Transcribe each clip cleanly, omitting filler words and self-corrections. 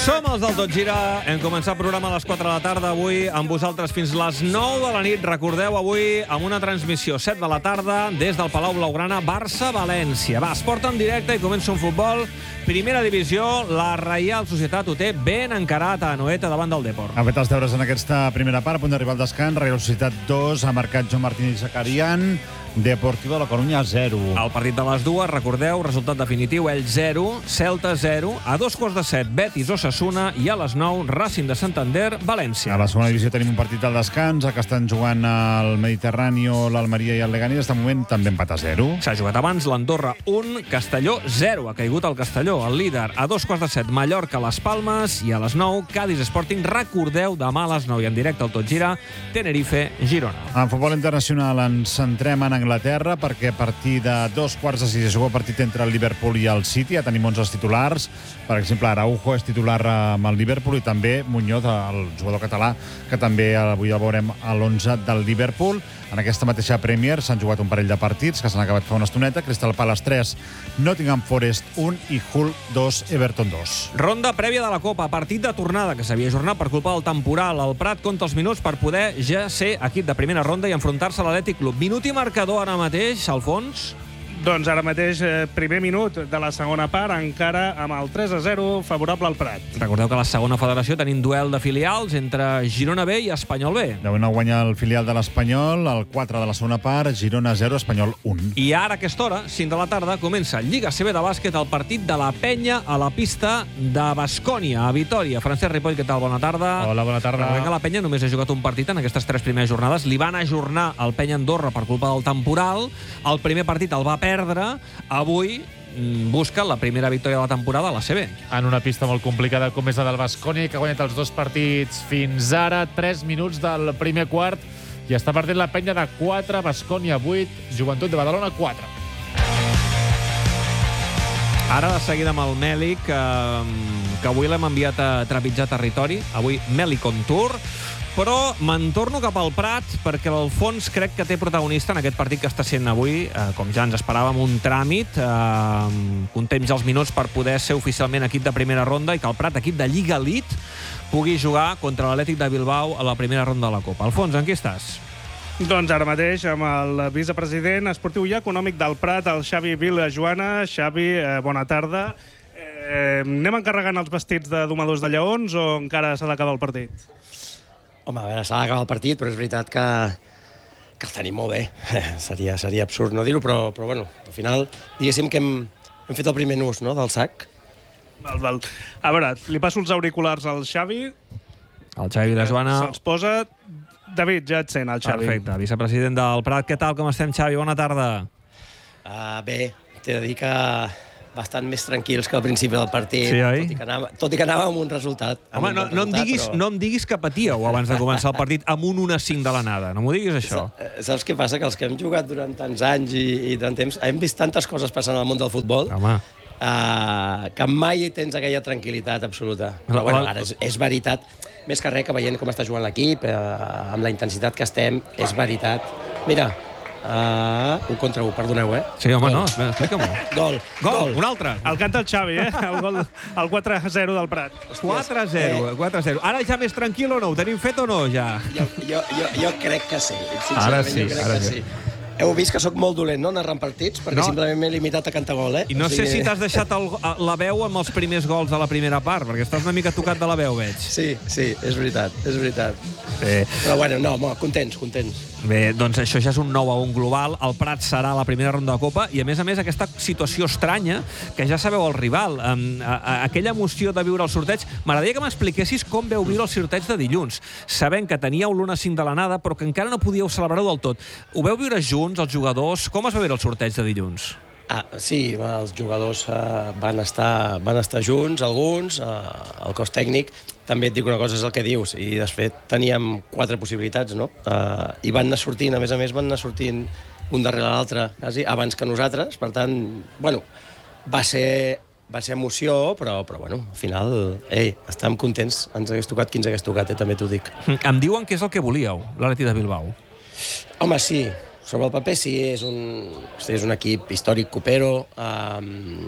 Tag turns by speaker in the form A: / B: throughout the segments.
A: Som els del Tot Gira. Hem començat el programa a les 4 de la tarda avui amb vosaltres fins les 9 de la nit. Recordeu, avui amb una transmissió 7 de la tarda des del Palau Blaugrana, Barça-València. Va, esport en directe i comença un futbol. Primera divisió, la Reial Societat ho té ben encarat a Anoeta davant del Depor.
B: Han fet els deures en aquesta primera part, a punt d'arribar al descans. Reial Societat 2, ha marcat Joan Martín i Zakarian. Deportivo de la Coruña 0.
A: El partit de les dues, recordeu, resultat definitiu, Elx 0, Celta 0, a 2:15, Betis Osasuna i a les 9, Racing de Santander, València.
B: A la segona divisió tenim un partit al descans, que estan jugant el Mediterrani, l'Almeria i el Leganés. De moment també empat a 0.
A: S'ha jugat abans l'Andorra 1, Castelló 0. Ha caigut el Castelló, el líder. A 2:15, Mallorca, Les Palmes, i a les 9, Cádiz Sporting. Recordeu, demà a les 9 i en directe al Tot Gira, Tenerife, Girona.
B: En futbol internacional ens centrem en Anglaterra, perquè a partir de 2:15 es juga el partit entre el Liverpool i el City. Ja tenim 11 titulars. Per exemple, Araujo és titular amb el Liverpool i també Muñoz, el jugador català, que també avui el veurem a l'11 del Liverpool. En aquesta mateixa Premier s'han jugat un parell de partits que s'han acabat fa una estoneta. Crystal Palace 3, Nottingham Forest 1 i Hull 2, Everton 2.
A: Ronda prèvia de la Copa, partit de tornada que s'havia ajornat per culpa del temporal. El Prat compta els minuts per poder ja ser equip de primera ronda i enfrontar-se a l'Atlètic Club. Minut i marcador ara mateix, Alfons?
C: Doncs ara mateix, primer minut de la segona part, encara amb el 3-0 favorable al Prat.
A: Recordeu que a la segona federació tenim duel de filials entre Girona B i Espanyol B.
B: De moment guanya el filial de l'Espanyol, el 4 de la segona part, Girona 0, Espanyol 1.
A: I ara, a aquesta hora, 5 de la tarda, comença Lliga CB de bàsquet, el partit de la Penya a la pista de Baskònia, a Vitòria. Francesc Ripoll, què tal? Bona tarda.
D: Hola, bona tarda.
A: Recordem que la Penya només ha jugat un partit en aquestes 3 primeres jornades. Li van ajornar el Penya Andorra per culpa del temporal. El primer partit el va perdre. Avui busca la primera victòria de la temporada a la CB.
D: En una pista molt complicada com és la del Baskònia, que ha guanyat els 2 partits fins ara, 3 minuts del primer quart, i està perdent la Penya de 4, Baskònia 8, Joventut de Badalona 4.
A: Ara de seguida amb el Meli, que avui l'hem enviat a trepitjar territori. Avui Meli on Tour. Però me'n torno cap al Prat, perquè l'Alfons crec que té protagonista en aquest partit que està sent avui, com ja ens esperàvem, un tràmit. Contem ja els minuts per poder ser oficialment equip de primera ronda i que el Prat, equip de Lliga Elite, pugui jugar contra l'Atlètic de Bilbao a la primera ronda de la Copa. Alfons, en qui estàs?
C: Doncs ara mateix amb el vicepresident esportiu i econòmic del Prat, el Xavi Vilajoana. Xavi, bona tarda. Anem encarregant els vestits de domadors de lleons o encara s'ha d'acabar el partit?
E: Home, a veure, s'ha d'acabar el partit, però és veritat que el tenim molt bé. Seria absurd no dir-ho, però bueno, al final, diguéssim que hem fet el primer nus, no?, del sac.
C: Val. A veure, li passo els auriculars al Xavi.
A: El Xavi Vilajoana.
C: Se'ls posa. David, ja et sent, el Xavi.
A: Perfecte, vicepresident del Prat. Què tal, com estem, Xavi? Bona tarda.
E: Bé, t'he de dir que bastant més tranquils que al principi del partit.
A: Sí, oi?
E: Tot i que anava amb un resultat.
A: Home, no em diguis que patíeu abans de començar el partit amb un 1-5 de la nada. No m'ho diguis, això.
E: Saps què passa? Que els que hem jugat durant tants anys i tant temps, hem vist tantes coses passant al món del futbol,
A: home,
E: que mai tens aquella tranquil·litat absoluta. Però bueno, ara és veritat, més que res que veient com està jugant l'equip, amb la intensitat que estem, és veritat. Mira, 1 contra 1, perdoneu,
A: Sí, home, no, explica-m'ho.
E: Gol,
A: un altre.
C: El canta el Xavi, el gol, el 4-0 del Prat.
A: 4-0. Ara ja més tranquil o no? Ho tenim fet o no, ja?
E: Jo crec que sí.
A: Ara sí,
E: jo crec que sí. Heu vist que sóc molt dolent, no?, narrant partits, perquè simplement m'he limitat a cantar gol,
A: I no sé si t'has deixat la veu amb els primers gols de la primera part, perquè estàs una mica tocat de la veu, veig.
E: Sí, és veritat.
A: Bé.
E: Però bueno, no, contents.
A: Bé, doncs això ja és un 9-1 global. El Prat serà la primera ronda de Copa i, a més, aquesta situació estranya, que ja sabeu el rival, aquella emoció de viure el sorteig. M'agradaria que m'expliquessis com veu viure el sorteig de dilluns, sabent que teníeu l'1-5 de l'anada, però que encara no podíeu celebrar-ho del tot. Ho veu viure junts, els jugadors? Com es va veure el sorteig de dilluns?
E: Sí, els jugadors van estar junts, alguns, el cos tècnic. També et dic una cosa, és el que dius, i de fet teníem 4 possibilitats, no? I van anar sortint, a més, van anar sortint un darrere l'altre, quasi, abans que nosaltres. Per tant, bueno, va ser emoció, però bueno, al final, estàvem contents. Ens hagués tocat qui ens hagués tocat, també t'ho dic.
A: Em diuen que és el que volíeu, l'Atlètic de Bilbao.
E: Home, sí. Sobre el paper sí, és un equip històric copero,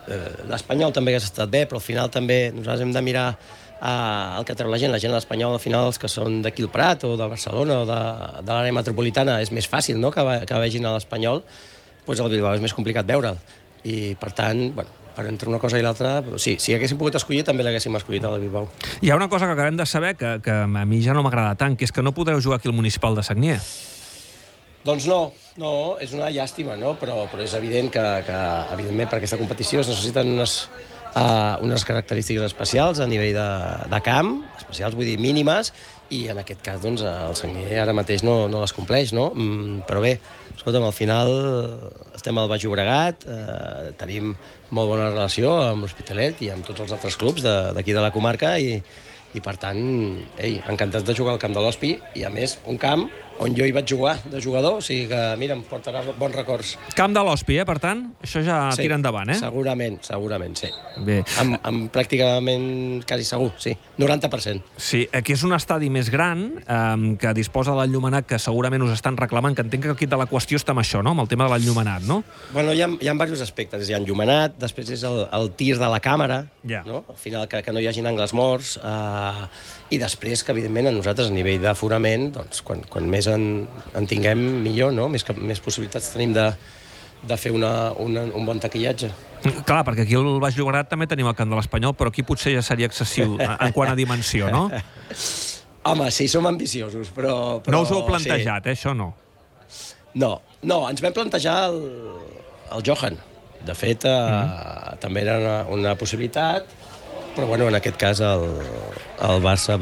E: l'Espanyol també hagués estat bé, però al final també nosaltres hem de mirar el que treu la gent de l'Espanyol, al final els que són d'aquí al Prat o de Barcelona o de l'àrea metropolitana és més fàcil, no?, que vegin a l'Espanyol, doncs el Bilbao és més complicat veure'l. I, per tant, bueno, per entre una cosa i l'altra, sí, si haguéssim pogut escollir, també l'haguéssim escollit al Bilbao.
A: Hi ha una cosa que acabem de saber que a mi ja no m'agrada tant, que és que no podreu jugar aquí al Municipal de Sagnier.
E: Doncs no, és una llàstima, no? Però és evident que evidentment, per aquesta competició es necessiten unes característiques especials a nivell de camp, especials, vull dir, mínimes, i en aquest cas, doncs, el Sagnier ara mateix no les compleix, no? Però bé, escolta'm, al final estem al Baix Llobregat, tenim molt bona relació amb l'Hospitalet i amb tots els altres clubs d'aquí de la comarca i per tant, encantats de jugar al camp de l'Hospi i, a més, un camp on jo hi vaig jugar de jugador, o sigui que, mira, em portarà bons records.
A: Camp de l'Hospi, per tant, això ja tira endavant,
E: Segurament, sí.
A: Bé.
E: Amb pràcticament quasi segur, sí. 90%.
A: Sí, aquí és un estadi més gran que disposa de l'enllumenat que segurament us estan reclamant, que entenc que el quid de la qüestió està amb això, no?, amb el tema de l'enllumenat, no?
E: Bueno, hi ha diversos aspectes. Hi ha enllumenat, després és el tir de la càmera, no? Al final que no hi hagin angles morts, i després que, evidentment, a nosaltres, a nivell d'aforament, doncs, quan més en tinguem, millor, no? Més possibilitats tenim de fer un bon taquillatge.
A: Clar, perquè aquí al Baix Llobregat també tenim el camp de l'Espanyol, però aquí potser ja seria excessiu en quant a dimensió, no?
E: Home, sí, som ambiciosos, però
A: no us ho heu plantejat, això no?
E: No, ens vam plantejar el Johan. De fet, també era una possibilitat, però bueno, en aquest cas el Barça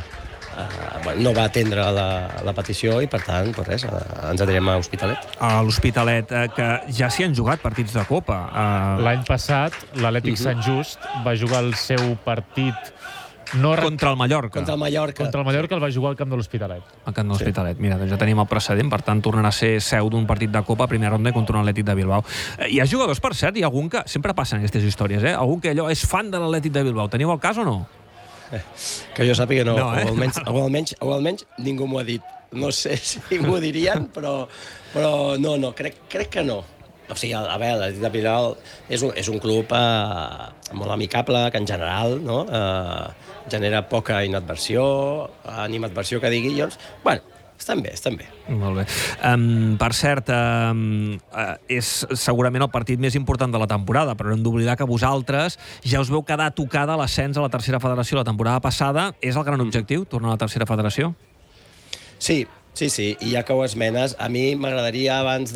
E: no va atendre la petició i, per tant, pues res, ens anirem a Hospitalet.
A: A l'Hospitalet, que ja s'hi han jugat partits de Copa.
D: L'any passat, l'Atlètic Sant Just va jugar el seu partit
A: contra el Mallorca.
E: Contra el Mallorca
D: el va jugar al camp de l'Hospitalet.
A: Al camp de l'Hospitalet. Mira, doncs ja tenim el precedent, per tant tornarà a ser seu d'un partit de Copa, primera ronda contra un Atlètic de Bilbao. Hi ha jugadors, per cert, hi ha algun que... Sempre passen aquestes històries, algun que allò és fan de l'Atlètic de Bilbao. Teniu el cas o no?
E: Que jo sàpiga no, o almenys ningú m'ho ha dit. No sé si m'ho dirien, però no, crec que no. O sigui, a veure, l'Atlètic de Bilbao és un club molt amicable, que en general genera poca animadversió que digui, doncs, bueno, estan bé.
A: Molt bé. Per cert, és segurament el partit més important de la temporada, però no hem d'oblidar que vosaltres ja us veu quedar tocada l'ascens a la tercera federació la temporada passada. És el gran objectiu, tornar a la tercera federació?
E: Sí, i ja que ho esmenes, a mi m'agradaria, abans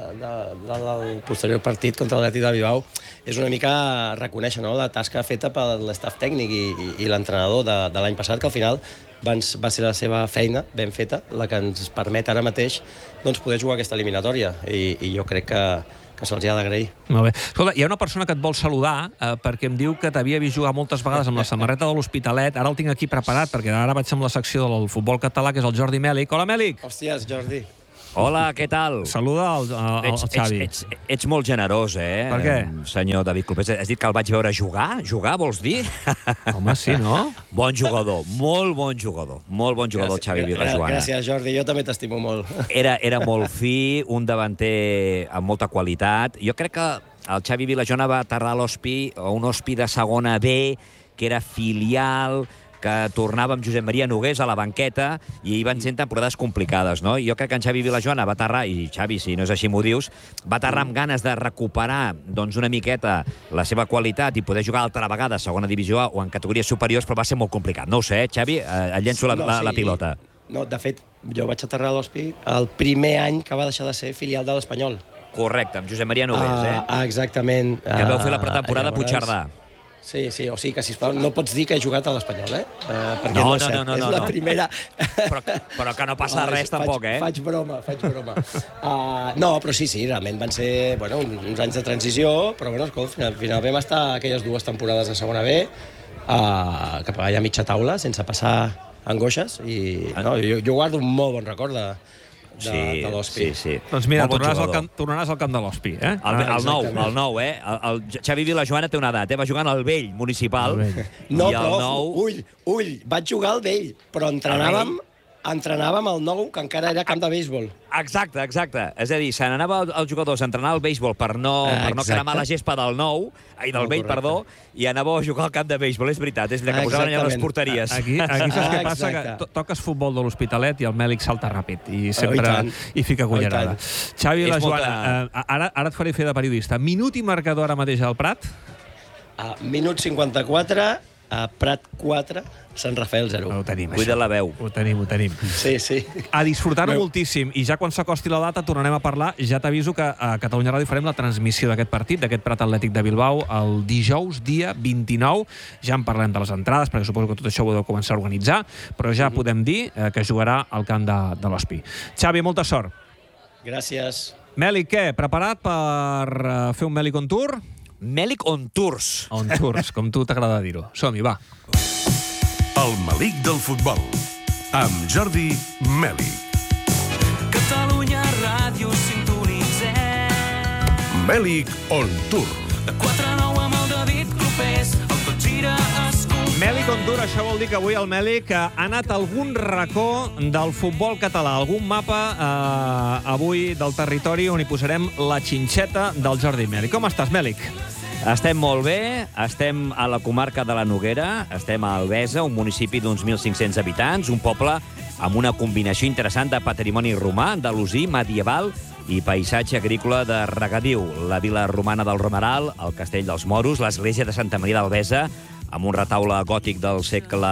E: del posterior partit contra l'Atlètic de Bilbao, és una mica reconèixer la tasca feta per l'estaf tècnic i l'entrenador de l'any passat, que al final va ser la seva feina ben feta, la que ens permet ara mateix poder jugar aquesta eliminatòria, i jo crec que se'ls ha d'agrair.
A: Molt bé. Escolta, hi ha una persona que et vol saludar perquè em diu que t'havia vist jugar moltes vegades amb la samarreta de l'Hospitalet. Ara el tinc aquí preparat perquè ara vaig amb la secció del futbol català, que és el Jordi Mèlic. Hola, Mèlic!
E: Hòsties, Jordi!
F: Hola, què tal?
A: Saluda el Xavi.
F: Ets molt generós,
A: Per què?
F: Senyor David Clopés. Has dit que el vaig veure jugar? Jugar, vols dir?
A: Home, sí, no?
F: Bon jugador, molt bon jugador. Molt bon jugador, el Xavi Vilajoana.
E: Gràcies, Jordi. Jo també t'estimo molt.
F: Era molt fi, un davanter amb molta qualitat. Jo crec que el Xavi Vilajoana va aterrar a l'Hospi, a un Hospi de segona B, que era filial, que tornava amb Josep Maria Nogués a la banqueta i hi van ser temporades complicades, no? Jo crec que en Xavi Vilajoana va aterrar, i Xavi, si no és així m'ho dius, va aterrar amb ganes de recuperar una miqueta la seva qualitat i poder jugar altra vegada a segona divisió A o en categories superiors, però va ser molt complicat. No ho sé, Xavi? Et llenço la pilota.
E: No, de fet, jo vaig aterrar a l'Hospi el primer any que va deixar de ser filial de l'Espanyol.
F: Correcte, amb Josep Maria Nogués,
E: Exactament.
F: Que vau fer la pretemporada a Puigcerdà.
E: Sí, o sigui que, sisplau, no pots dir que he jugat a l'Espanyol, perquè
F: no,
E: no és cert. És la primera...
F: Però que no passa res, tampoc,
E: Faig broma. No, però sí, realment van ser uns anys de transició, però escolta, al final vam estar aquelles 2 temporades de segona B, cap allà a mitja taula, sense passar angoixes, i jo guardo un molt bon record de l'Hospi.
F: Sí.
A: Doncs mira, tornaràs al camp de l'Hospi,
F: El nou, El Xavi Vilajoana té una edat, va jugant al vell municipal.
E: No, però, ull, vaig jugar al vell, però entrenàvem entrenava amb el nou, que encara era camp de béisbol.
F: Exacte. És a dir, se n'anava els jugadors a entrenar al béisbol per no cremar la gespa del nou, del vell, perdó, i anava a jugar al camp de béisbol. És veritat, és que posaven allà les porteries.
A: Aquí saps què passa? Que toques futbol de l'Hospitalet i el Mèlic salta ràpid i sempre hi fica cullerada. Xavi i la Joana, ara et faré fer de periodista. Minut i marcador ara mateix al Prat?
E: Minut 54, a Prat 4, Sant Rafael 0.
A: Ho tenim, això.
F: Cuida la veu.
A: Ho tenim.
E: Sí.
A: A disfrutar-ho moltíssim. I ja quan s'acosti la data tornarem a parlar. Ja t'aviso que a Catalunya Ràdio farem la transmissió d'aquest partit, d'aquest Prat Atlètic de Bilbao, el dijous, dia 29. Ja en parlem de les entrades, perquè suposo que tot això ho heu de començar a organitzar, però ja podem dir que jugarà al camp de l'Hospi. Xavi, molta sort.
E: Gràcies.
A: Mèlic, què? Preparat per fer un Mèlic on tour?
F: Mèlic on tours.
A: On tours, com tu t'agrada dir-ho. Som-hi, va.
G: El Mèlic del futbol, amb Jordi Mèlic.
H: Catalunya Ràdio sintonitzem.
G: Mèlic on tour.
H: De 4 a 9 amb el David Clopés, el Tot Gira escolta.
A: Mèlic on tour, això vol dir que avui el Mèlic ha anat a algun racó del futbol català, algun mapa avui del territori on hi posarem la xinxeta del Jordi Mèlic. Com estàs, Mèlic?
F: Estem molt bé, estem a la comarca de la Noguera, estem a Albesa, un municipi d'uns 1.500 habitants, un poble amb una combinació interessant de patrimoni romà, andalusí, medieval i paisatge agrícola de regadiu. La vila romana del Romeral, el castell dels Moros, l'església de Santa Maria d'Albesa, amb un retaule gòtic del segle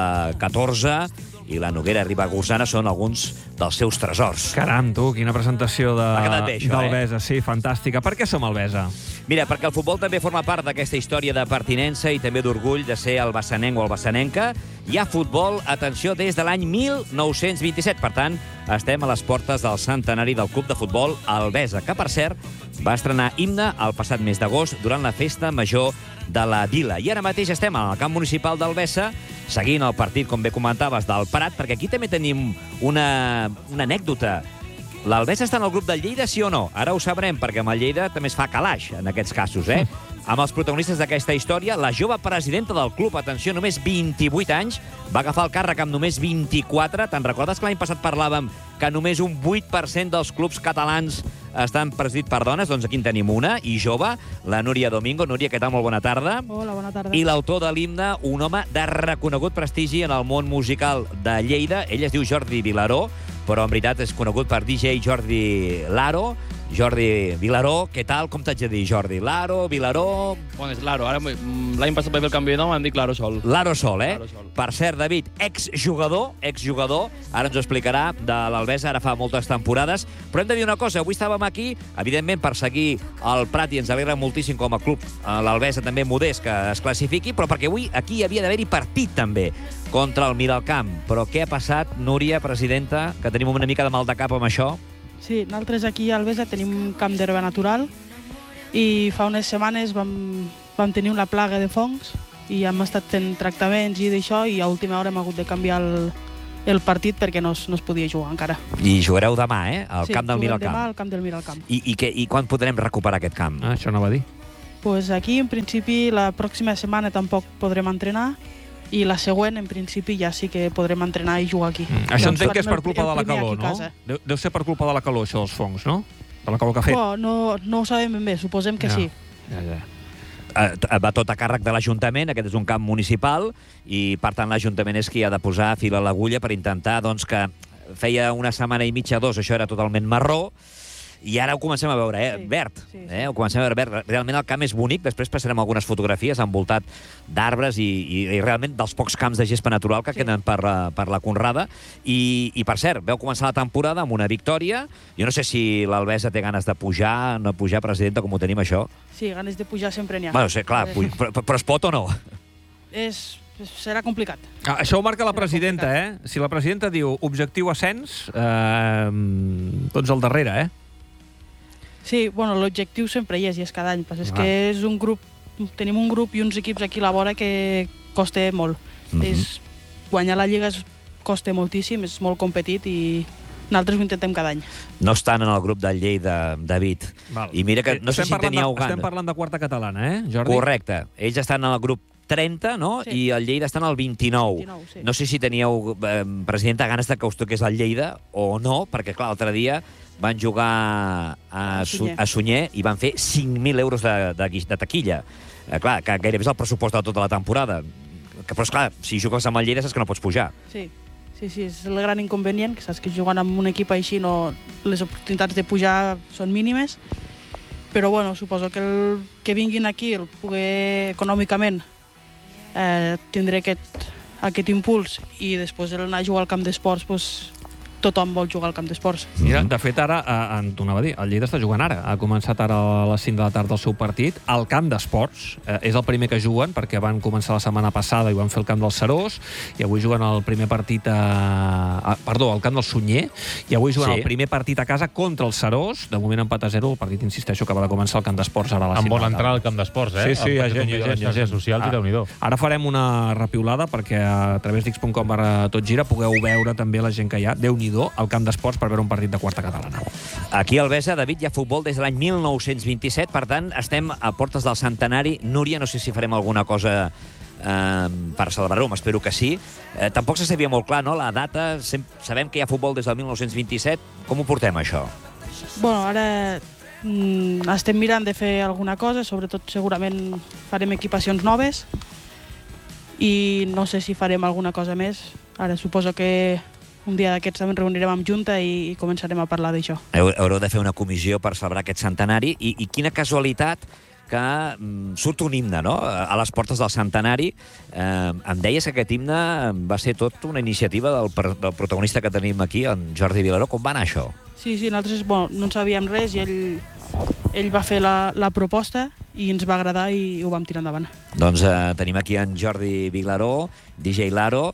F: XIV, i la Noguera Ribagorçana són alguns dels seus tresors.
A: Caram, tu, quina presentació d'Albesa.
F: Eh?
A: Sí, fantàstica. Per què som Albesa?
F: Mira, perquè el futbol també forma part d'aquesta història de pertinença i també d'orgull de ser albassanenc o albassanenca. Hi ha futbol, atenció, des de l'any 1927. Per tant, estem a les portes del centenari del Club de Futbol Albesa, que, per cert, va estrenar himne el passat mes d'agost durant la festa major de la vila. I ara mateix estem al camp municipal d'Albesa, seguint el partit, com bé comentaves, del Prat, perquè aquí també tenim una anècdota. L'Albesa està en el grup del Lleida, sí o no? Ara ho sabrem, perquè amb el Lleida també es fa calaix, en aquests casos, eh? Amb els protagonistes d'aquesta història, la jove presidenta del club, atenció, només 28 anys, va agafar el càrrec amb només 24. Te'n recordes que l'any passat parlàvem que només un 8% dels clubs catalans estan presidits per dones? Doncs aquí en tenim una, i jove, la Núria Domingo. Núria, què tal? Molt bona tarda.
I: Hola, bona tarda.
F: I l'autor de l'himne, un home de reconegut prestigi en el món musical de Lleida. Ell es diu Jordi Vilaró, però en veritat és conegut per DJ Jordi Laro. Jordi Vilaró, què tal? Com t'haig de dir, Jordi? Laro, Vilaró...
J: Bueno, és Laro. Ara, l'any passat vaig fer el canvi de nom, em dic Laro Sol.
F: Laro Sol, eh?
J: Laro Sol.
F: Per cert, David, exjugador, ara ens ho explicarà, de l'Albesa, ara fa moltes temporades. Però hem de dir una cosa, avui estàvem aquí, evidentment, per seguir el Prat, i ens alegra moltíssim com a club, l'Albesa també modest, que es classifiqui, però perquè avui aquí hi havia d'haver-hi partit, també, contra el Miralcamp. Però què ha passat, Núria, presidenta, que tenim una mica de mal de cap amb això?
I: Sí, nosaltres aquí a Albesa tenim un camp d'herba natural i fa unes setmanes vam tenir una plaga de fongs i hem estat fent tractaments i d'això, i a última hora hem hagut de canviar el partit perquè no es podia jugar encara.
F: I jugareu demà, eh? Al camp del Miralcamp.
I: Sí, juguem demà al camp del Miralcamp.
F: I quan podrem recuperar aquest camp?
A: Això no va dir.
I: Pues aquí, en principi, la pròxima setmana tampoc podrem entrenar, i la següent, en principi, ja sí que podrem entrenar i jugar aquí.
A: Això entenc que és per culpa de la calor, no? Deu ser per culpa de la calor, això dels fongs, no? De la calor que ha fet.
I: No ho sabem ben bé, suposem que sí.
F: Va tot a càrrec de l'Ajuntament, aquest és un camp municipal, i per tant l'Ajuntament és qui ha de posar fil a l'agulla per intentar, doncs, que feia una setmana i mitja, dos, això era totalment marró, i ara ho comencem a veure, verd. Ho comencem a veure verd. Realment el camp és bonic, després passarem algunes fotografies envoltat d'arbres i realment dels pocs camps de gespa natural que queden per la Conrada. I per cert, veu començar la temporada amb una victòria. Jo no sé si l'Albesa té ganes de pujar, no pujar, presidenta, com ho tenim, això.
I: Sí, ganes de pujar sempre n'hi ha.
F: Bueno, sí, clar, però es pot o no?
I: Serà complicat.
A: Això ho marca la presidenta, eh? Si la presidenta diu objectiu ascens, tots al darrere, eh?
I: Sí, bueno, l'objectiu sempre hi és, i és cada any. És que és un grup, tenim un grup i uns equips aquí a la vora que costa molt. Guanyar la Lliga costa moltíssim, és molt competit i nosaltres ho intentem cada any.
F: No estan en el grup del Lleida, David. I mira que no sé si teníeu ganes.
A: Estem parlant de quarta catalana, eh, Jordi?
F: Correcte. Ells estan en el grup 30, no?
I: Sí.
F: I el Lleida està en el 29.
I: 29, sí.
F: No sé si teníeu, presidenta, ganes de que us toqués el Lleida o no, perquè, clar, l'altre dia van jugar a Sunyer i van fer 5.000 euros de taquilla. Clar, que gairebé és el pressupost de tota la temporada. Però, esclar, si jugues amb el Lleida saps que no pots pujar.
I: Sí, és el gran inconvenient, que saps que jugant amb un equip així les oportunitats de pujar són mínimes, però bueno, suposo que el que vinguin aquí, el poder econòmicament tindre aquest impuls i després anar a jugar al camp d'esports, doncs tothom vol jugar al camp d'esports.
A: Mira, de fet, ara, t'ho anava a dir, el Lleida està jugant ara. Ha començat ara a les 5 de la tarda el seu partit. Al camp d'esports és el primer que juguen, perquè van començar la setmana passada i van fer el camp del Serós, i avui juguen el primer partit al camp del Sunyer, i avui juguen el primer partit a casa contra el Serós. De moment empat a 0, el partit, insisteixo, que va de començar al camp d'esports ara a les 5 de la tarda.
D: Amb bona entrada al camp d'esports, eh?
A: Sí, hi ha gent.
D: Socials i Déu-n'hi-do.
A: Ara farem una repiulada perquè a través d'x.com/totgira pugueu veure també la gent que hi ha. Déu-n'hi-do al camp d'esports per veure un partit de quarta catalana.
F: Aquí al Besa, David, hi ha futbol des de l'any 1927, per tant, estem a portes del centenari. Núria, no sé si farem alguna cosa per celebrar-ho, m'espero que sí. Tampoc se sabia molt clar, no?, la data. Sabem que hi ha futbol des del 1927. Com ho portem, això?
I: Bueno, ara estem mirant de fer alguna cosa, sobretot segurament farem equipacions noves i no sé si farem alguna cosa més. Ara suposo que un dia d'aquests ens reunirem amb Junta i començarem a parlar d'això.
F: Haureu de fer una comissió per celebrar aquest centenari i quina casualitat que surt un himne, no?, a les portes del centenari. Em deies que aquest himne va ser tot una iniciativa del protagonista que tenim aquí, en Jordi Vilaró. Com va anar això?
I: Sí, nosaltres no en sabíem res i ell va fer la proposta i ens va agradar i ho vam tirar endavant.
F: Doncs tenim aquí en Jordi Vilaró, DJ Laro.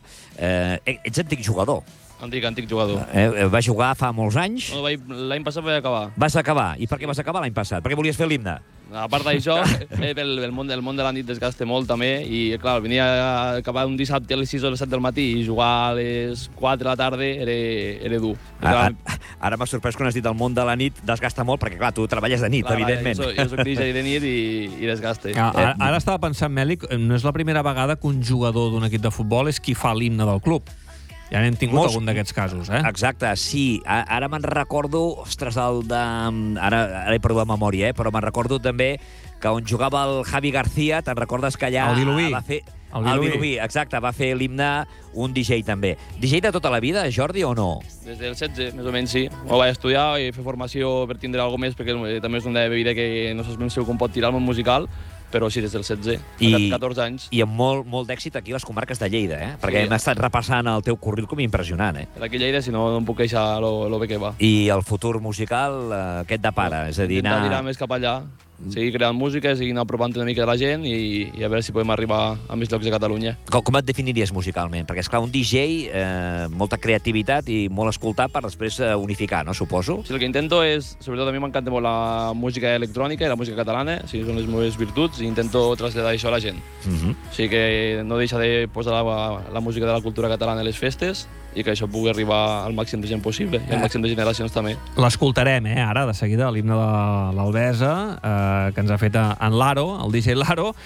F: Ets antic jugador.
J: Antic jugador.
F: Va jugar fa molts anys?
J: No, l'any passat vaig acabar.
F: Vas acabar. I per què vas acabar l'any passat? Perquè volies fer l'himne?
J: A part d'això, el món de la nit desgasta molt també i, clar, venia a acabar un dissabte a les 6 o les 7 del matí i jugar a les 4 de la tarda era dur.
F: Ara m'ha sorprès quan has dit el món de la nit desgasta molt, perquè, clar, tu treballes de nit, evidentment.
J: Jo soc DJ de nit i desgasta.
A: Ara estava pensant, Mèlic, no és la primera vegada que un jugador d'un equip de futbol és qui fa l'himne del club. Ja n'hem tingut algun d'aquests casos, eh?
F: Exacte, sí. Ara me'n recordo, ostres, ara he perdut la memòria, però me'n recordo també que on jugava el Javi García, te'n recordes que allà va fer... El Vilobí, exacte, va fer l'himne un DJ també. DJ de tota la vida, Jordi, o no?
J: Des del 16, més o menys, sí. Ho vaig estudiar i fer formació per tindre alguna més, perquè també és una vida que no saps ben segur com pot tirar el món musical, però sí, des del 16, 14 anys.
F: I amb molt d'èxit aquí a les comarques de Lleida, eh? Perquè hem estat repassant el teu currículum impressionant, eh?
J: Aquí a Lleida, si no em puc queixar lo bé que va.
F: I el futur musical, aquest de pare, és a dir,
J: intentar tirar més cap allà, seguir creant música, seguir apropant una mica de la gent i a veure si podem arribar a més llocs de Catalunya.
F: Com et definiries musicalment? Perquè, esclar, un DJ, molta creativitat i molt escoltar per després unificar, no? Suposo.
J: Sí, el que intento és, sobretot a mi m'encanta molt la música electrònica i la música catalana, o sigui, són les meves virtuts, i intento traslladar això a la gent. O sigui que no deixa de posar la música de la cultura catalana a les festes i que això pugui arribar al màxim de gent possible, i al màxim de generacions també.
A: L'escoltarem, ara, de seguida, l'himne de l'Albesa, que ens ha fet en Laro, el DJ Laro,